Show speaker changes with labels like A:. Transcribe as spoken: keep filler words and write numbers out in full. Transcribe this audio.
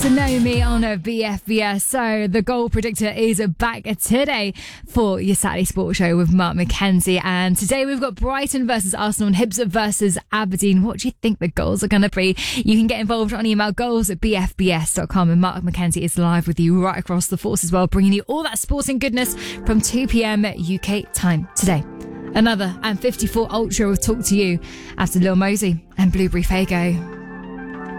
A: To know me on a B F B S. So the goal predictor is back today for your Saturday Sports Show with Mark McKenzie. And today we've got Brighton versus Arsenal and Hibs versus Aberdeen. What do you think the goals are going to be? You can get involved on email goals at b f b s dot com. And Mark McKenzie is live with you right across the force as well, bringing you all that sporting goodness from two p.m. U K time today. Another and fifty-four Ultra will talk to you after Lil Mosey and Blueberry Fago.